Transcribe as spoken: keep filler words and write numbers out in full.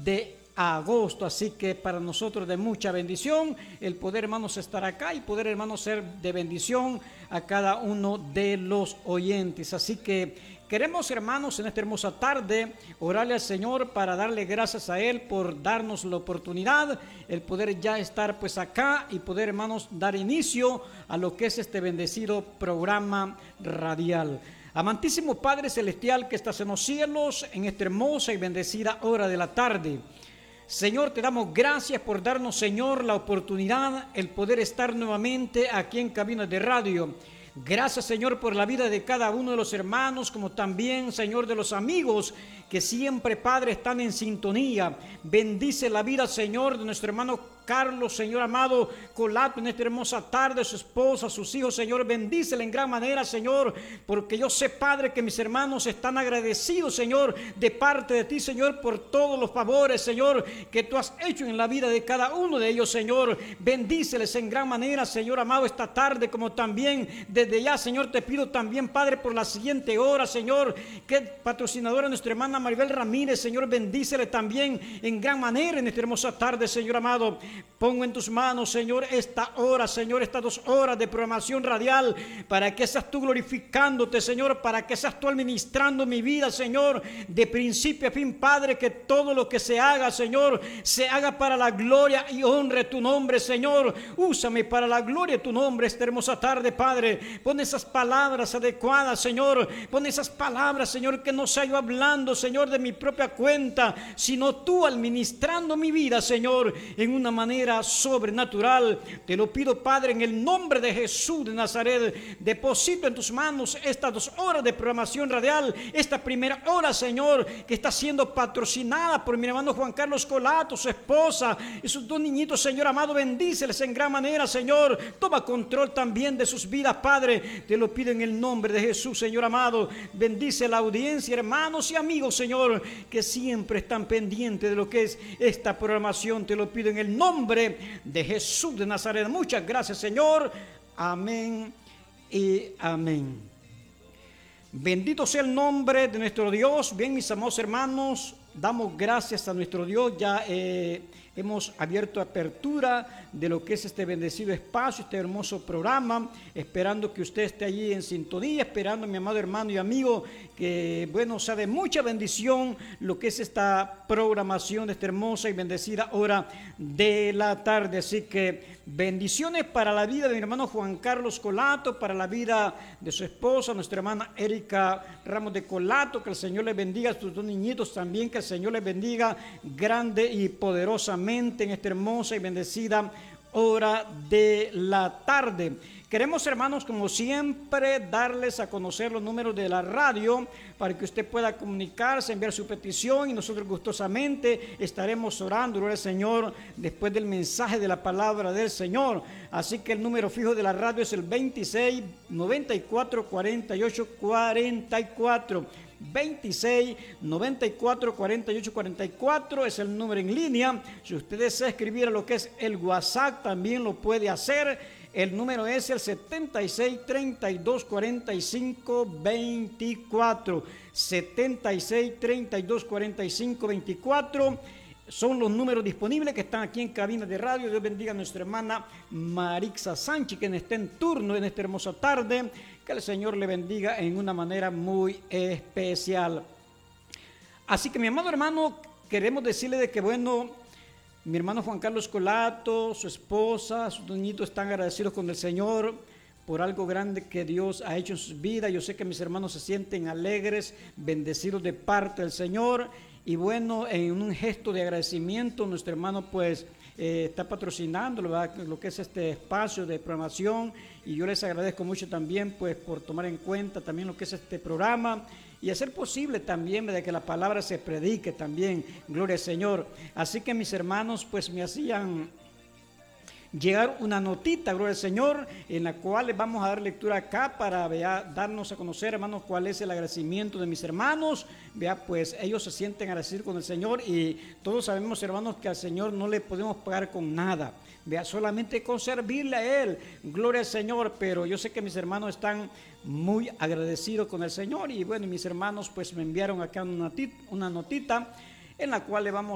de agosto. Así que para nosotros de mucha bendición el poder, hermanos, estar acá y poder, hermanos, ser de bendición a cada uno de los oyentes. Así que queremos, hermanos, en esta hermosa tarde orarle al Señor para darle gracias a Él por darnos la oportunidad, el poder ya estar pues acá y poder, hermanos, dar inicio a lo que es este bendecido programa radial. Amantísimo Padre Celestial que estás en los cielos, en esta hermosa y bendecida hora de la tarde, Señor, te damos gracias por darnos, Señor, la oportunidad, el poder estar nuevamente aquí en Cabina de Radio. Gracias, Señor, por la vida de cada uno de los hermanos, como también, Señor, de los amigos que siempre, Padre, están en sintonía. Bendice la vida, Señor, de nuestro hermano Carlos, Señor amado, Colato, en esta hermosa tarde, su esposa, sus hijos, Señor, bendícele en gran manera, Señor, porque yo sé, Padre, que mis hermanos están agradecidos, Señor, de parte de ti, Señor, por todos los favores, Señor, que tú has hecho en la vida de cada uno de ellos, Señor. Bendíceles en gran manera, Señor amado, esta tarde, como también desde ya, Señor, te pido también, Padre, por la siguiente hora, Señor, que patrocinadora nuestra hermana Maribel Ramírez, Señor, bendícele también en gran manera en esta hermosa tarde, Señor amado. Pongo en tus manos, Señor, esta hora, Señor, estas dos horas de programación radial, para que seas tú glorificándote, Señor, para que seas tú administrando mi vida, Señor, de principio a fin, Padre, que todo lo que se haga, Señor, se haga para la gloria y honre tu nombre, Señor. Úsame para la gloria de tu nombre esta hermosa tarde, Padre. Pon esas palabras adecuadas, Señor. Pon esas palabras, Señor, que no sea yo hablando, Señor, de mi propia cuenta, sino tú administrando mi vida, Señor, en una manera sobrenatural. Te lo pido, Padre, en el nombre de Jesús de Nazaret. Deposito en tus manos estas dos horas de programación radial, esta primera hora, Señor, que está siendo patrocinada por mi hermano Juan Carlos Colato, su esposa y sus dos niñitos, Señor amado. Bendíceles en gran manera, Señor. Toma control también de sus vidas, Padre. Te lo pido en el nombre de Jesús, Señor amado. Bendice la audiencia, hermanos y amigos, Señor, que siempre están pendientes de lo que es esta programación. Te lo pido en el nombre de Jesús de Nazaret. Muchas gracias, Señor. Amén y amén. Bendito sea el nombre de nuestro Dios. Bien, mis amados hermanos, damos gracias a nuestro Dios. Ya eh, hemos abierto apertura de lo que es este bendecido espacio, este hermoso programa, esperando que usted esté allí en sintonía, esperando, mi amado hermano y amigo, que, bueno, sea de mucha bendición lo que es esta programación de esta hermosa y bendecida hora de la tarde. Así que bendiciones para la vida de mi hermano Juan Carlos Colato, para la vida de su esposa, nuestra hermana Erika Ramos de Colato. Que el Señor les bendiga, a sus dos niñitos también, que el Señor les bendiga grande y poderosamente en esta hermosa y bendecida hora de la tarde. Queremos, hermanos, como siempre, darles a conocer los números de la radio para que usted pueda comunicarse, enviar su petición, y nosotros gustosamente estaremos orando, gloria al Señor, después del mensaje de la palabra del Señor. Así que el número fijo de la radio es el veintiséis, noventa y cuatro, cuarenta y ocho, cuarenta y cuatro. veintiséis, noventa y cuatro, cuarenta y ocho, cuarenta y cuatro es el número en línea. Si usted desea escribir a lo que es el WhatsApp, también lo puede hacer. El número es el setenta y seis, treinta y dos, cuarenta y cinco, veinticuatro. setenta y seis, treinta y dos, cuarenta y cinco, veinticuatro. Son los números disponibles que están aquí en cabina de radio. Dios bendiga a nuestra hermana Marixa Sánchez, quien está en turno en esta hermosa tarde. Que el Señor le bendiga en una manera muy especial. Así que, mi amado hermano, queremos decirle de que, bueno, mi hermano Juan Carlos Colato, su esposa, sus niñitos están agradecidos con el Señor por algo grande que Dios ha hecho en sus vidas. Yo sé que mis hermanos se sienten alegres, bendecidos de parte del Señor. Y bueno, en un gesto de agradecimiento, nuestro hermano pues eh, está patrocinando ¿verdad? Lo que es este espacio de programación. Y yo les agradezco mucho también pues por tomar en cuenta también lo que es este programa. Y hacer posible también de que la palabra se predique también, gloria al Señor. Así que mis hermanos pues me hacían llegar una notita, gloria al Señor, en la cual les vamos a dar lectura acá para vea, darnos a conocer, hermanos, cuál es el agradecimiento de mis hermanos. Vea, pues ellos se sienten agradecidos con el Señor, y todos sabemos, hermanos, que al Señor no le podemos pagar con nada. Vea, solamente con servirle a Él, gloria al Señor. Pero yo sé que mis hermanos están muy agradecidos con el Señor, y bueno, mis hermanos pues me enviaron acá una, tit, una notita en la cual le vamos